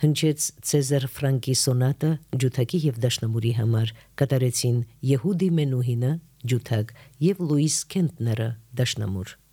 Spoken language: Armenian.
հնչեց Ցեզար Ֆրանկի սոնատը ջութակի եւ դաշնամուրի համար, կատարեցին Եհուդի Մենուհինը ջութակ եւ Լուիս Քենտները դաշնամուր։